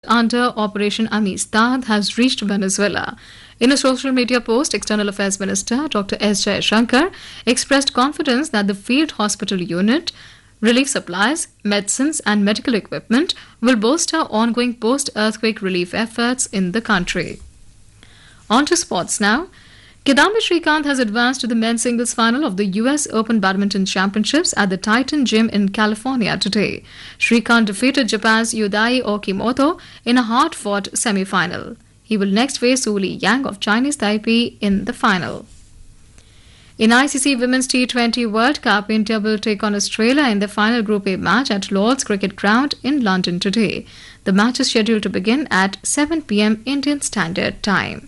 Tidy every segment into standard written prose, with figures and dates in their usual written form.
under Operation Amistad has reached Venezuela. In a social media post, External Affairs Minister Dr. S. Jaishankar expressed confidence that the field hospital unit, relief supplies, medicines, and medical equipment will bolster ongoing post-earthquake relief efforts in the country. On to sports now. Kidambi Srikanth has advanced to the men's singles final of the US Open Badminton Championships at the Titan Gym in California today. Srikanth defeated Japan's Yudai Okimoto in a hard-fought semi-final. He will next face Su Li Yang of Chinese Taipei in the final. In ICC Women's T20 World Cup, India will take on Australia in the final Group A match at Lord's Cricket Ground in London today. The match is scheduled to begin at 7 p.m. Indian Standard Time.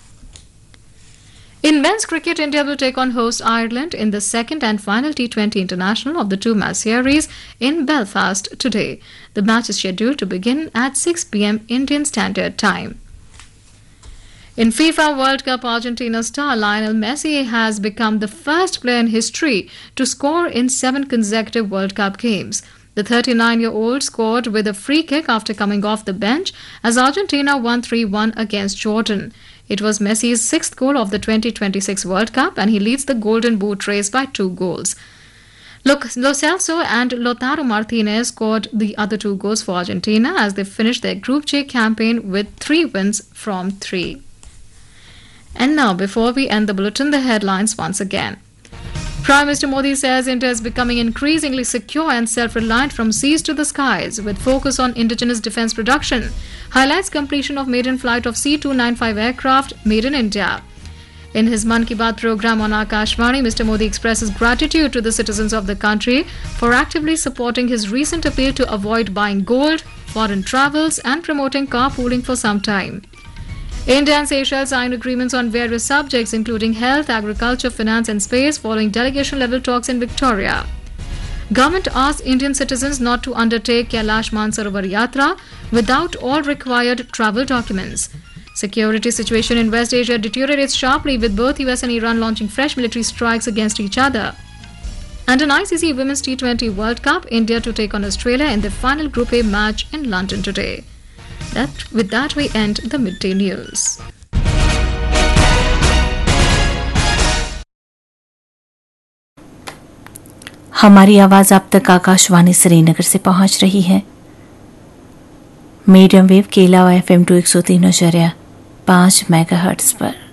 In men's cricket, India will take on host Ireland in the second and final T20 international of the two-match series in Belfast today. The match is scheduled to begin at 6 p.m. Indian Standard Time. In FIFA World Cup, Argentina star Lionel Messi has become the first player in history to score in 7 consecutive World Cup games. The 39-year-old scored with a free kick after coming off the bench as Argentina won 3-1 against Jordan. It was Messi's 6th goal of the 2026 World Cup, and he leads the Golden Boot race by 2 goals. Lo Celso and Lautaro Martinez scored the other 2 goals for Argentina as they finished their Group J campaign with 3 wins from 3. And now, before we end the bulletin, the headlines once again. Prime Minister Modi says India is becoming increasingly secure and self-reliant from seas to the skies, with focus on indigenous defence production. Highlights completion of maiden flight of C-295 aircraft made in India. In his Mann Ki Baat program on Akashvani, Mr. Modi expresses gratitude to the citizens of the country for actively supporting his recent appeal to avoid buying gold, foreign travels and promoting carpooling for some time. India and Seychelles signed agreements on various subjects including health, agriculture, finance and space following delegation-level talks in Victoria. Government asked Indian citizens not to undertake Kailash Mansarovar Yatra without all required travel documents. Security situation in West Asia deteriorates sharply with both US and Iran launching fresh military strikes against each other. And in ICC Women's T20 World Cup, India to take on Australia in the final Group A match in London today. With that, we end the midday news. हमारी आवाज आप तक आकाशवाणी श्रीनगर से पहुंच रही है। Medium wave के अलावा FM 103.5 मेगाहर्ट्ज पर।